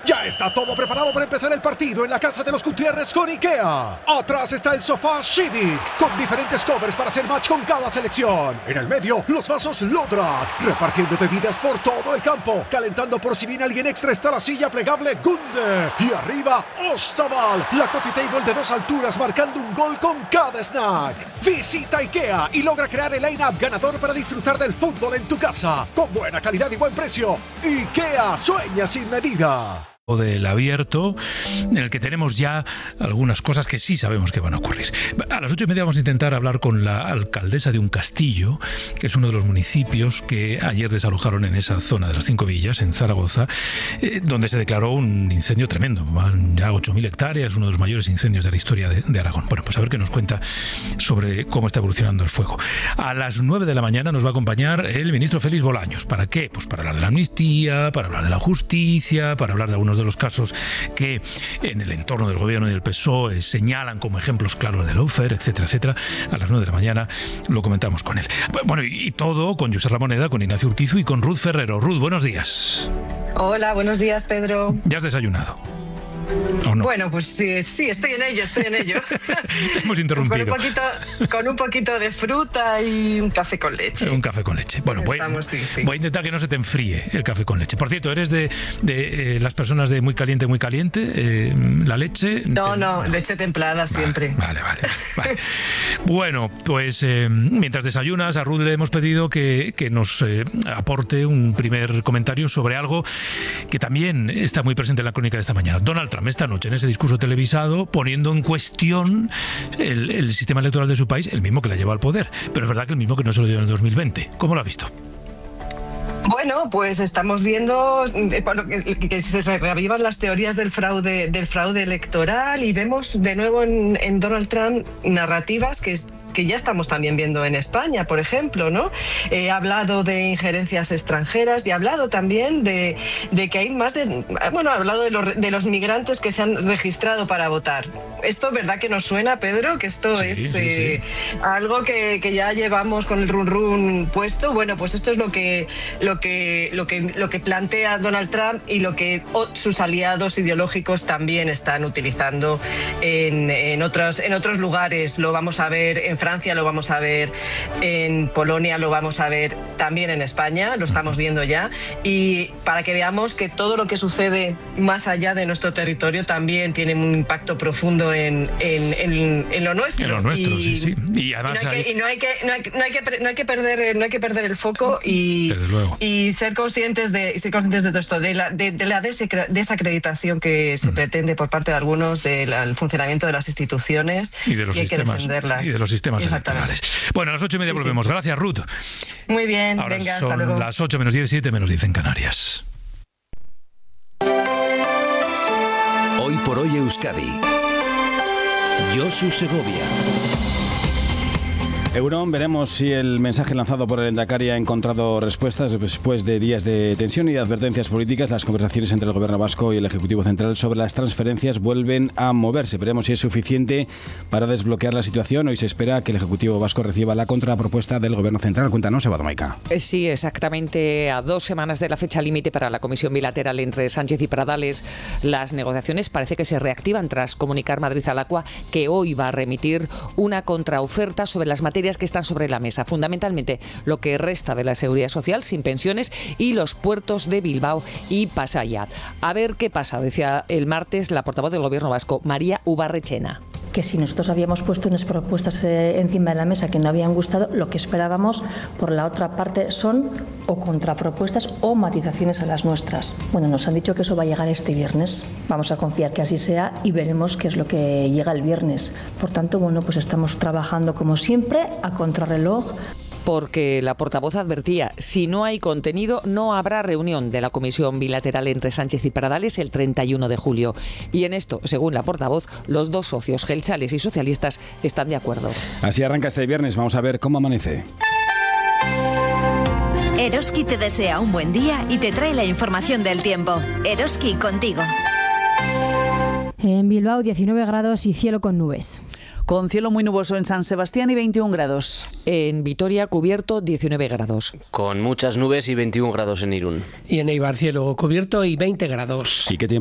Ya está todo preparado para empezar el partido en la casa de los Gutiérrez con IKEA. Atrás está el sofá Civic, con diferentes covers para hacer match con cada selección. En el medio, los vasos Lodrat, repartiendo bebidas por todo el campo. Calentando por si viene alguien extra está la silla plegable Gunde. Y arriba, Ostaval, la coffee table de 2 alturas marcando un gol con cada snack. Visita IKEA y logra crear el line-up ganador para disfrutar del fútbol en tu casa. Con buena calidad y buen precio. IKEA, sueña sin medida. Del abierto, en el que tenemos ya algunas cosas que sí sabemos que van a ocurrir. A las 8:30 vamos a intentar hablar con la alcaldesa de un castillo, que es uno de los municipios que ayer desalojaron en esa zona de las 5 villas, en Zaragoza, donde se declaró un incendio tremendo. Van ya 8.000 hectáreas, uno de los mayores incendios de la historia de Aragón. Bueno, pues a ver qué nos cuenta sobre cómo está evolucionando el fuego. A las 9 de la mañana nos va a acompañar el ministro Félix Bolaños. ¿Para qué? Pues para hablar de la amnistía, para hablar de la justicia, para hablar de algunos de los casos que en el entorno del gobierno y del PSOE señalan como ejemplos claros de lawfare, etcétera, etcétera. A las 9 de la mañana lo comentamos con él. Bueno, y todo con José Ramoneda, con Ignacio Urquizu y con Ruth Ferrero. Ruth, buenos días. Hola, buenos días, Pedro. ¿Ya has desayunado? ¿O no? Bueno, pues sí, estoy en ello. Te hemos interrumpido. Con un poquito de fruta y un café con leche. Un café con leche. Bueno, voy a intentar que no se te enfríe el café con leche. Por cierto, ¿eres de las personas de muy caliente, la leche? No, leche templada siempre. Vale. Bueno, pues mientras desayunas, a Ruth le hemos pedido que nos aporte un primer comentario sobre algo que también está muy presente en la crónica de esta mañana. Donald Trump esta noche en ese discurso televisado poniendo en cuestión el sistema electoral de su país, el mismo que la lleva al poder, pero es verdad que el mismo que no se lo dio en el 2020. ¿Cómo lo ha visto? Bueno, pues estamos viendo que se reavivan las teorías del fraude electoral y vemos de nuevo en Donald Trump narrativas que ya estamos también viendo en España, por ejemplo, ¿no? Ha hablado de injerencias extranjeras y ha hablado también de que hay más de... Bueno, ha hablado de los migrantes que se han registrado para votar. ¿Esto es verdad que nos suena, Pedro? Que esto sí. Algo que ya llevamos con el run puesto. Bueno, pues esto es lo que plantea Donald Trump y lo que sus aliados ideológicos también están utilizando en otros lugares. Lo vamos a ver en Francia, lo vamos a ver en Polonia, lo vamos a ver también en España, lo estamos viendo ya, y para que veamos que todo lo que sucede más allá de nuestro territorio también tiene un impacto profundo en lo nuestro. En lo nuestro, sí. Y además no hay que perder el foco y ser conscientes de todo esto, de la desacreditación que se pretende por parte de algunos del funcionamiento de las instituciones y de los hay que defenderlas. Y de los sistemas electorales. Bueno, a las 8:30 volvemos. Gracias, Ruth. Muy bien, ahora venga, son hasta luego. Las 8 menos 10, 7 menos 10 en Canarias. Hoy por hoy Euskadi. Josu Segovia. Eurón, veremos si el mensaje lanzado por el Endacari ha encontrado respuestas después de días de tensión y de advertencias políticas. Las conversaciones entre el Gobierno vasco y el Ejecutivo Central sobre las transferencias vuelven a moverse. Veremos si es suficiente para desbloquear la situación. Hoy se espera que el Ejecutivo vasco reciba la contrapropuesta del Gobierno Central. Cuéntanos, Eva Domaica. Sí, exactamente a 2 semanas de la fecha límite para la comisión bilateral entre Sánchez y Pradales. Las negociaciones parece que se reactivan tras comunicar Madrid al Aqua que hoy va a remitir una contraoferta sobre las materias que están sobre la mesa, fundamentalmente lo que resta de la seguridad social sin pensiones y los puertos de Bilbao y Pasaia. A ver qué pasa, decía el martes la portavoz del Gobierno vasco, María Ubarrechena. Que si nosotros habíamos puesto unas propuestas encima de la mesa que no habían gustado, lo que esperábamos por la otra parte son o contrapropuestas o matizaciones a las nuestras. Bueno, nos han dicho que eso va a llegar este viernes. Vamos a confiar que así sea y veremos qué es lo que llega el viernes. Por tanto, bueno, pues estamos trabajando como siempre a contrarreloj. Porque la portavoz advertía, si no hay contenido, no habrá reunión de la comisión bilateral entre Sánchez y Pradales el 31 de julio. Y en esto, según la portavoz, los dos socios, Gelchales y socialistas, están de acuerdo. Así arranca este viernes. Vamos a ver cómo amanece. Eroski te desea un buen día y te trae la información del tiempo. Eroski, contigo. En Bilbao, 19 grados y cielo con nubes. Con cielo muy nuboso en San Sebastián y 21 grados. En Vitoria, cubierto, 19 grados. Con muchas nubes y 21 grados en Irún. Y en Eibar, cielo cubierto y 20 grados. ¿Y qué tiempo